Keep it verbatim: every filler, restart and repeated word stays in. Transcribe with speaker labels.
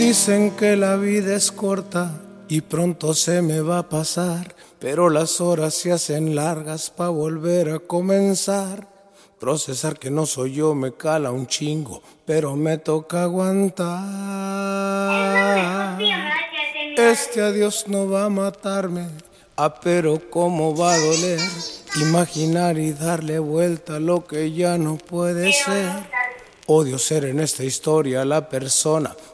Speaker 1: Dicen que la vida es corta y pronto se me va a pasar, pero las horas se hacen largas pa' volver a comenzar. Procesar que no soy yo me cala un chingo, pero me toca aguantar. Este adiós no va a matarme, ah, pero cómo va a doler imaginar y darle vuelta a lo que ya no puede ser. Odio ser en esta historia la persona